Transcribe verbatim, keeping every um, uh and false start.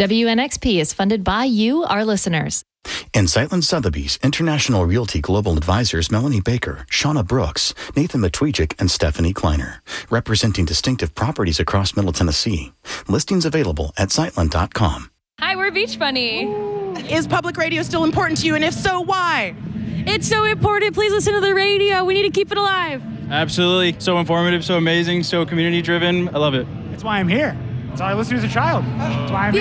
W N X P is funded by you, our listeners. And Sightland Sotheby's International Realty Global Advisors Melanie Baker, Shauna Brooks, Nathan Matwijak, and Stephanie Kleiner, representing distinctive properties across Middle Tennessee. Listings available at sightland dot com. Hi, we're Beach Bunny. Is public radio still important to you, and if so, why? It's so important. Please listen to the radio. We need to keep it alive. Absolutely. So informative, so amazing, so community driven. I love it. That's why I'm here. That's why I listened as a child. That's why I'm here.